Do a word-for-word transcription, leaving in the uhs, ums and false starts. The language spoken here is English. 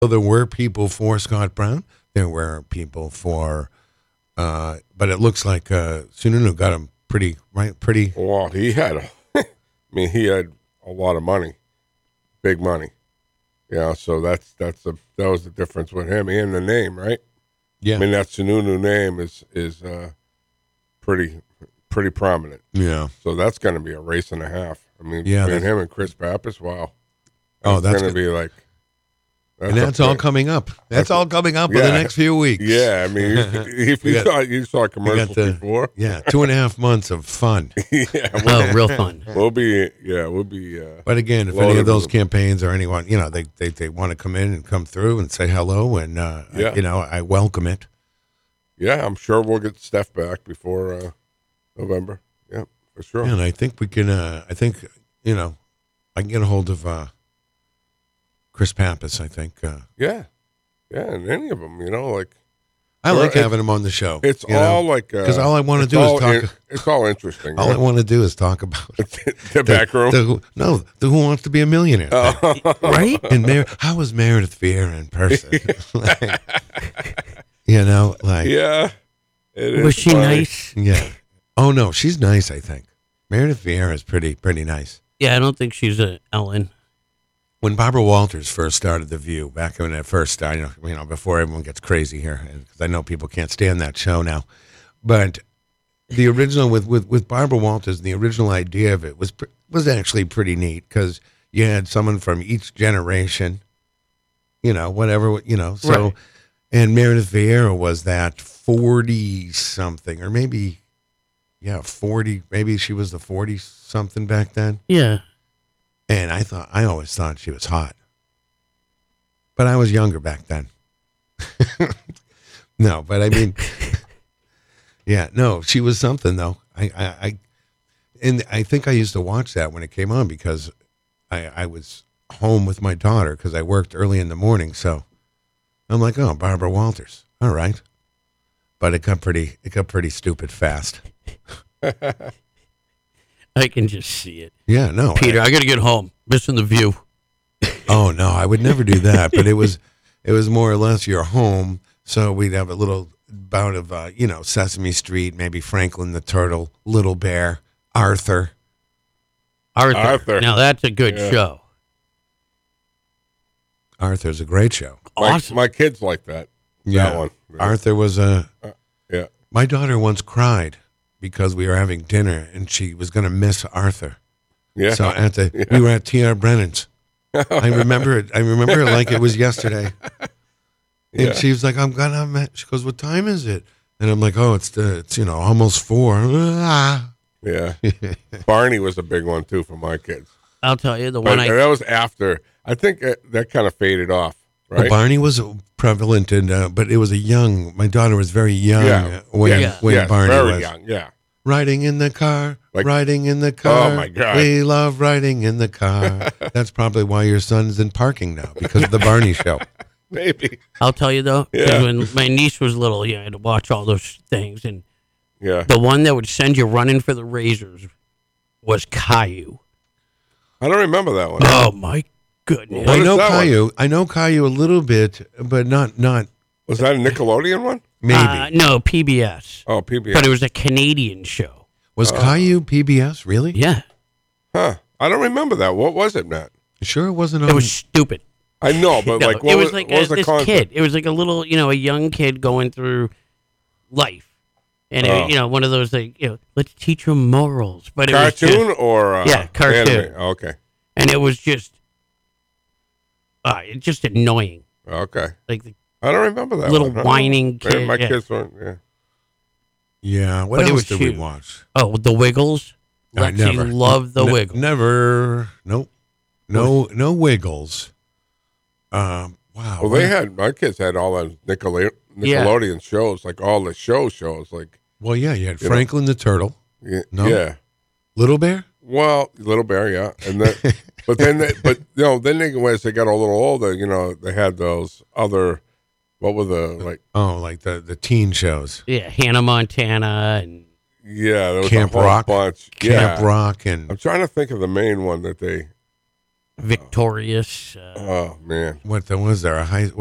So there were people for Scott Brown. There were people for, uh, but it looks like uh, Sununu got him pretty right, pretty. Well, he had, a, I mean, he had a lot of money, big money. Yeah, so that's that's the that was the difference with him and the name, right? Yeah, I mean that Sununu name is is uh, pretty pretty prominent. Yeah, so that's going to be a race and a half. I mean, yeah, between him and Chris Pappas, wow. Oh, that's going to be like. That's and that's all coming up. That's, that's all coming up yeah, in the next few weeks. Yeah, I mean, if you, got, saw, you saw commercials the, before. Yeah, two and a half months of fun. yeah, we'll, oh, real fun. We'll be, yeah, we'll be. Uh, but again, if any of those campaigns or anyone, you know, they, they, they want to come in and come through and say hello, and, uh, yeah. I, you know, I welcome it. Yeah, I'm sure we'll get Steph back before uh, November. Yeah, for sure. Yeah, and I think we can, uh, I think, you know, I can get a hold of uh, Chris Pappas, I think. Uh, yeah. Yeah, and any of them, you know, like. I like having him on the show. It's all know? like. Because uh, all I want to do is talk. In, it's all interesting. all right? I want to do is talk about the, the back room. The, no, the Who Wants to Be a Millionaire. Oh. Right? And Mer- how was Meredith Vieira in person? like, you know, like. Yeah. Was she funny. nice? Yeah. Oh, no, she's nice, I think. Meredith Vieira is pretty, pretty nice. Yeah, I don't think she's a Ellen. When Barbara Walters first started The View, back when it first started, you know, before everyone gets crazy here, because I know people can't stand that show now, but the original with, with, with Barbara Walters, the original idea of it was was actually pretty neat, because you had someone from each generation, you know, whatever, you know, so, right. And Meredith Vieira was that forty-something, or maybe, yeah, forty, maybe she was the forty-something back then. Yeah. And I thought, I always thought she was hot. But I was younger back then. No, but I mean, yeah, no, she was something though. I, I, I, and I think I used to watch that when it came on, because I, I was home with my daughter because I worked early in the morning. So I'm like, oh, Barbara Walters. All right. But it got pretty, it got pretty stupid fast. I can just see it. Yeah, no. Peter, I, I got to get home. Missing the view. Oh, no, I would never do that. But it was it was more or less you're home. So we'd have a little bout of, uh, you know, Sesame Street, maybe Franklin the Turtle, Little Bear, Arthur. Arthur. Arthur. Now, that's a good yeah. show. Arthur's a great show. Awesome. My, my kids like that. Yeah. That one. Yeah. Arthur was a... Uh, yeah. My daughter once cried because we were having dinner and she was going to miss Arthur. Yeah. So at the, yeah. we were at T R Brennan's. I remember it. I remember it like it was yesterday. And yeah. she was like, I'm going to, she goes, what time is it? And I'm like, oh, it's, the, it's you know, almost four. Ah. Yeah. Barney was a big one too for my kids. I'll tell you, the but one I... That was after, I think that, that kind of faded off, right? Well, Barney was prevalent, in, uh, but it was a young, my daughter was very young yeah. when, yeah. when yes, Barney very was. young, yeah. Riding in the car, like, riding in the car. Oh, my God. We love riding in the car. That's probably why your son's in parking now, because of the Barney show. Maybe. I'll tell you, though, yeah. when my niece was little, you know, I had to watch all those things. And yeah. the one that would send you running for the razors was Caillou. I don't remember that one. Oh, my goodness. Well, I know Caillou. One? I know Caillou a little bit, but not... not. Was that a Nickelodeon one? Maybe. Uh, no, P B S. Oh, P B S. But it was a Canadian show. Was uh, Caillou P B S, really? Yeah. Huh. I don't remember that. What was it, Matt? Sure it wasn't on... It was stupid. I know, but no, like, what it was, was like what a, was the this concept? kid. It was like a little, you know, a young kid going through life. And, oh. it, you know, one of those, like, you know, let's teach them morals. But it Cartoon was just, or... Uh, yeah, cartoon. Anime? Oh, okay. And it was just... Uh, it's just annoying. Okay. Like the I don't remember that little one, huh? whining kid. Maybe my yeah. kids weren't, yeah. Yeah, what but else did huge. we watch? Oh, The Wiggles. I Lexi never loved The ne- Wiggles. Never. Nope. No, no Wiggles. Um, wow. Well, they had, my kids had all those Nickelode- Nickelodeon yeah. shows, like all the show shows. like. Well, yeah, you had you Franklin know? the Turtle. Yeah. No? Yeah. Little Bear? Well, Little Bear, yeah. And then, but then, they, but, you know, then they, as they got a little older, you know, they had those other, what were the, like. Oh, like the, the teen shows. Yeah, Hannah Montana and. Yeah, there was Camp a whole Rock. bunch. Camp yeah. Rock and. I'm trying to think of the main one that they. victorious. Uh, Oh man. What the, was there a high?